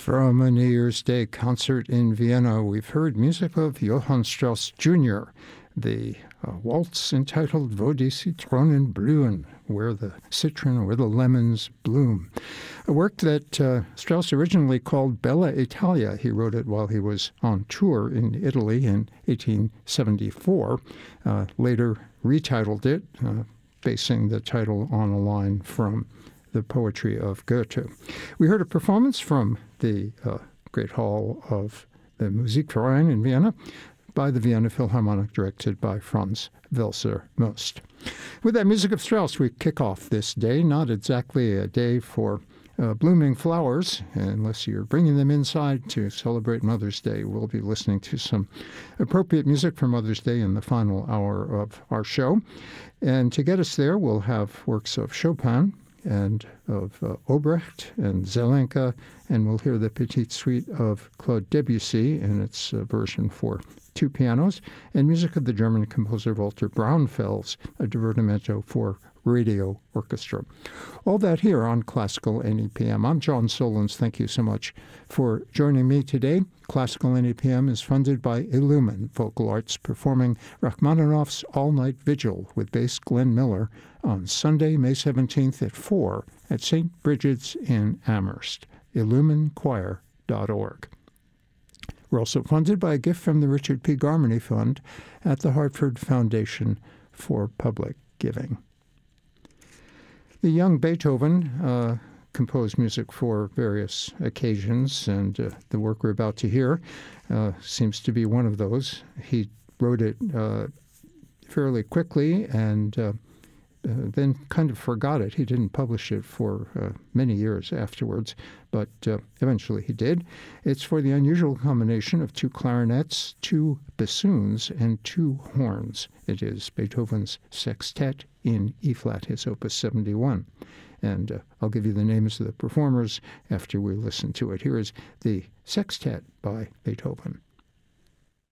From a New Year's Day concert in Vienna, we've heard music of Johann Strauss Jr., the waltz entitled Wo die Zitronen blühen, where the citron or the lemons bloom. A work that Strauss originally called Bella Italia. He wrote it while he was on tour in Italy in 1874, later retitled it, basing the title on a line from the poetry of Goethe. We heard a performance from the Great Hall of the Musikverein in Vienna by the Vienna Philharmonic, directed by Franz Welser Most. With that music of Strauss, we kick off this day, not exactly a day for blooming flowers, unless you're bringing them inside to celebrate Mother's Day. We'll be listening to some appropriate music for Mother's Day in the final hour of our show. And to get us there, we'll have works of Chopin and of Obrecht and Zelenka, and we'll hear the Petite Suite of Claude Debussy in its version for two pianos, and music of the German composer Walter Braunfels, a divertimento for radio orchestra. All that here on Classical NEPM. I'm John Solons. Thank you so much for joining me today. Classical NEPM is funded by Illumin Vocal Arts, performing Rachmaninoff's All-Night Vigil with bass Glenn Miller on Sunday, May 17th at 4 at St. Bridget's in Amherst. illuminchoir.org. We're also funded by a gift from the Richard P. Garmany Fund at the Hartford Foundation for Public Giving. The young Beethoven composed music for various occasions, and the work we're about to hear seems to be one of those. He wrote it fairly quickly and then kind of forgot it. He didn't publish it for many years afterwards, but eventually he did. It's for the unusual combination of two clarinets, two bassoons, and two horns. It is Beethoven's Sextet in E-flat, his Opus 71. And I'll give you the names of the performers after we listen to it. Here is the Sextet by Beethoven.